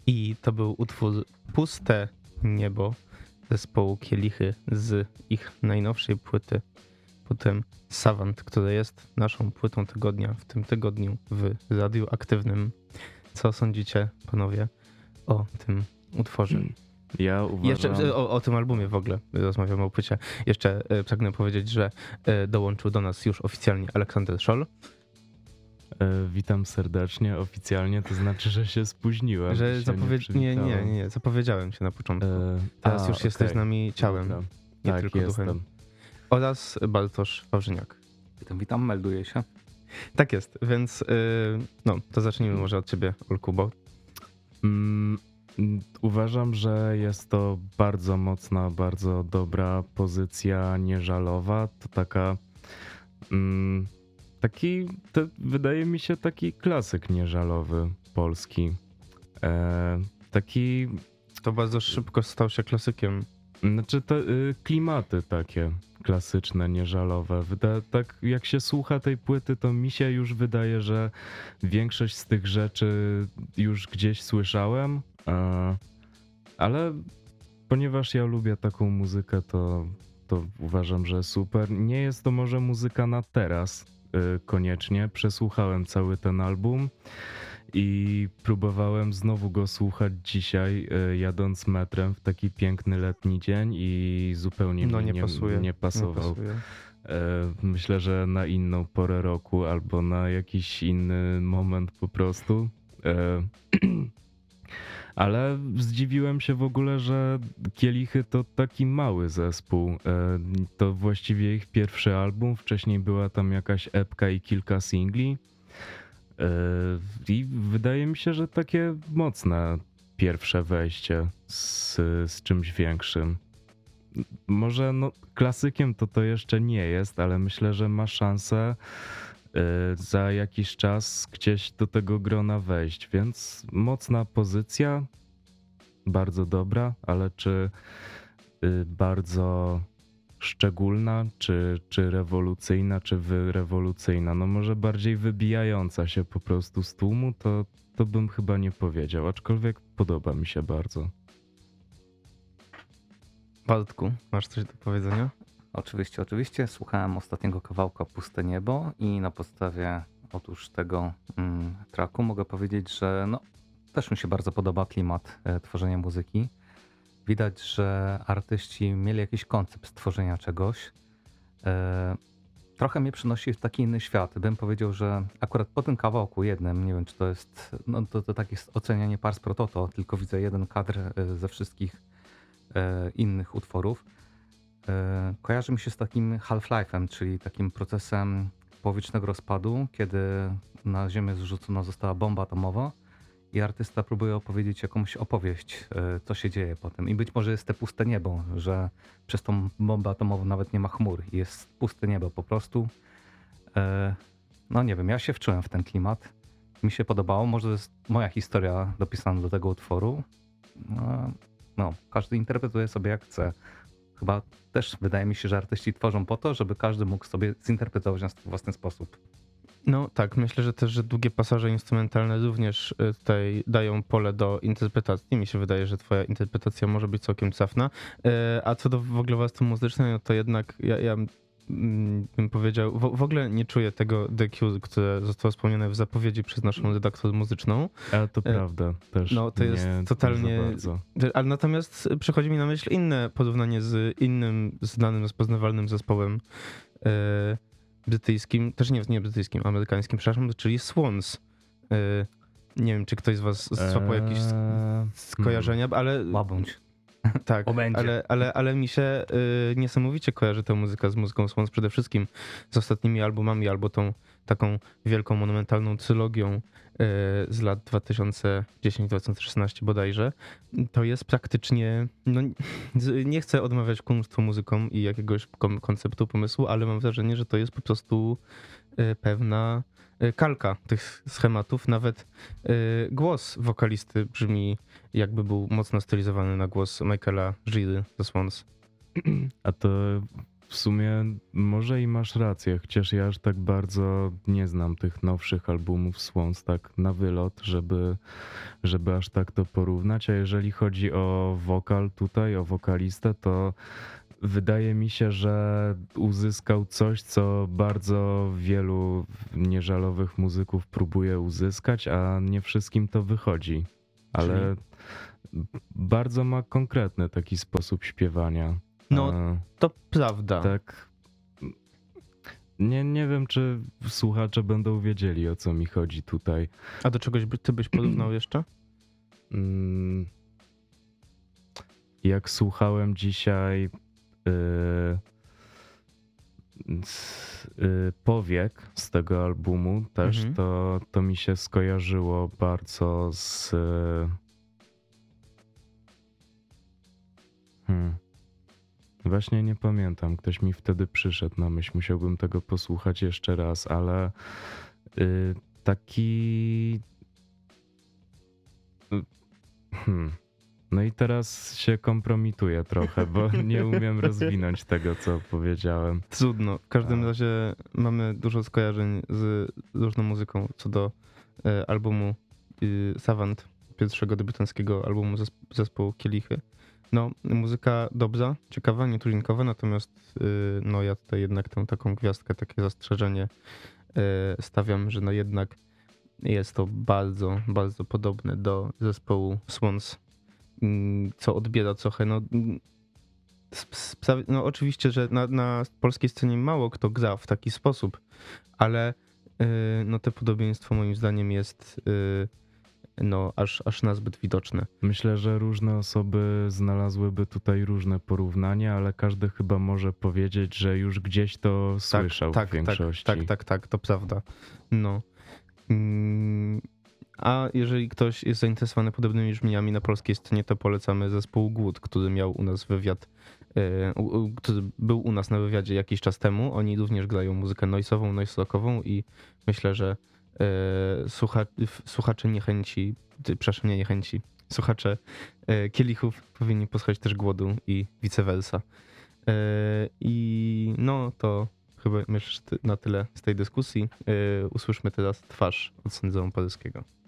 I to był utwór Puste Niebo zespołu Kielichy z ich najnowszej płyty, potem Savant, która jest naszą płytą tygodnia w tym tygodniu w Radiu Aktywnym. Co sądzicie, panowie, o tym utworze? Ja uważam... Jeszcze o tym albumie w ogóle rozmawiamy o płycie. Jeszcze pragnę powiedzieć, że dołączył do nas już oficjalnie Aleksander Scholl. Witam serdecznie, oficjalnie, to znaczy, że się spóźniłem. Że nie, zapowiedziałem się na początku. Teraz już jesteś z nami ciałem, Dobra. nie Tak, tylko jestem. duchem. Oraz Bartosz Wawrzyniak. Witam, melduję się. Tak jest, więc to zacznijmy może od ciebie, Olkubo. Uważam, że jest to bardzo mocna, bardzo dobra pozycja nieżalowa. To taka... wydaje mi się taki klasyk nieżalowy polski. Taki... To bardzo szybko stał się klasykiem. Znaczy te klimaty takie klasyczne, nieżalowe. Tak jak się słucha tej płyty, to mi się już wydaje, że większość z tych rzeczy już gdzieś słyszałem, ale ponieważ ja lubię taką muzykę, to uważam, że super. Nie jest to może muzyka na teraz koniecznie. Przesłuchałem cały ten album i próbowałem znowu go słuchać dzisiaj, jadąc metrem w taki piękny letni dzień i zupełnie mi nie pasował. Nie pasuje. Myślę, że na inną porę roku albo na jakiś inny moment po prostu. Ale zdziwiłem się w ogóle, że Kielichy to taki mały zespół. To właściwie ich pierwszy album. Wcześniej była tam jakaś epka i kilka singli. I wydaje mi się, że takie mocne pierwsze wejście z czymś większym. Może klasykiem to jeszcze nie jest, ale myślę, że ma szansę za jakiś czas gdzieś do tego grona wejść, więc mocna pozycja, bardzo dobra, ale czy bardzo szczególna, czy rewolucyjna, czy rewolucyjna, może bardziej wybijająca się po prostu z tłumu, to bym chyba nie powiedział, aczkolwiek podoba mi się bardzo. Bartku, masz coś do powiedzenia? Oczywiście. Słuchałem ostatniego kawałka Puste Niebo i na podstawie otóż tego tracku mogę powiedzieć, że też mi się bardzo podoba klimat tworzenia muzyki. Widać, że artyści mieli jakiś koncept stworzenia czegoś. Trochę mnie przenosi w taki inny świat. Bym powiedział, że akurat po tym kawałku jednym, nie wiem czy to jest, to takie ocenianie pars pro toto, tylko widzę jeden kadr ze wszystkich innych utworów. Kojarzy mi się z takim Half-Life'em, czyli takim procesem połowicznego rozpadu, kiedy na Ziemię zrzucona została bomba atomowa i artysta próbuje opowiedzieć jakąś opowieść, co się dzieje potem. I być może jest te puste niebo, że przez tą bombę atomową nawet nie ma chmur i jest puste niebo po prostu. Nie wiem, ja się wczułem w ten klimat. Mi się podobało, może to jest moja historia dopisana do tego utworu. Każdy interpretuje sobie jak chce. Chyba też wydaje mi się, że artyści tworzą po to, żeby każdy mógł sobie zinterpretować na swój własny sposób. Tak, myślę, że też, że długie pasaże instrumentalne również tutaj dają pole do interpretacji. Mi się wydaje, że twoja interpretacja może być całkiem trafna. A co do w ogóle warstwy muzycznej, to jednak ja bym powiedział, w ogóle nie czuję tego The Cure, które zostało wspomniane w zapowiedzi przez naszą redaktor muzyczną. Ale to prawda, też to jest totalnie... Ale natomiast przychodzi mi na myśl inne porównanie z innym znanym, rozpoznawalnym zespołem brytyjskim, też nie brytyjskim, amerykańskim, przepraszam, czyli Swans. Nie wiem, czy ktoś z was złapał jakieś skojarzenia, ale... Łabędź. Tak, ale mi się niesamowicie kojarzy ta muzyka z muzyką Swans, przede wszystkim z ostatnimi albumami albo tą taką wielką, monumentalną trylogią z lat 2010-2016 bodajże. To jest praktycznie, nie chcę odmawiać kunstwu muzykom i jakiegoś konceptu, pomysłu, ale mam wrażenie, że to jest po prostu pewna kalka tych schematów. Nawet głos wokalisty brzmi jakby był mocno stylizowany na głos Michaela Giry ze Swans. A to w sumie może i masz rację, chociaż ja aż tak bardzo nie znam tych nowszych albumów Swans tak na wylot, żeby aż tak to porównać, a jeżeli chodzi o wokal tutaj, o wokalistę, to wydaje mi się, że uzyskał coś, co bardzo wielu nieżalowych muzyków próbuje uzyskać, a nie wszystkim to wychodzi. Ale bardzo ma konkretny taki sposób śpiewania. No, to prawda. Tak. Nie wiem, czy słuchacze będą wiedzieli, o co mi chodzi tutaj. A do czegoś ty byś porównał jeszcze? Jak słuchałem dzisiaj Powiek z tego albumu też, to mi się skojarzyło bardzo z... Właśnie nie pamiętam, ktoś mi wtedy przyszedł na myśl, musiałbym tego posłuchać jeszcze raz, ale taki... No i teraz się kompromituję trochę, bo nie umiem rozwinąć tego, co powiedziałem. Trudno. W każdym razie mamy dużo skojarzeń z różną muzyką co do albumu Savant, pierwszego debiutanckiego albumu zespołu Kielichy. No, muzyka dobra, ciekawa, nietuzinkowa, natomiast no ja tutaj jednak tę taką gwiazdkę, takie zastrzeżenie stawiam, że no jednak jest to bardzo, bardzo podobne do zespołu Swans, co odbiera trochę, no oczywiście, że na polskiej scenie mało kto gra w taki sposób, ale no te podobieństwo moim zdaniem jest no aż nazbyt widoczne. Myślę, że różne osoby znalazłyby tutaj różne porównania, ale każdy chyba może powiedzieć, że już gdzieś to słyszał w większości. Tak, to prawda. No. A jeżeli ktoś jest zainteresowany podobnymi brzmieniami na polskiej scenie, to polecamy zespół Głód, który miał u nas wywiad, który był u nas na wywiadzie jakiś czas temu. Oni również grają muzykę noise'ową, noise rockową i myślę, że słuchacze słuchacze Kielichów powinni posłuchać też Głodu i vice versa. I no to chyba myślę, że na tyle z tej dyskusji. Usłyszmy teraz Twarz od Syndromu Paryskiego.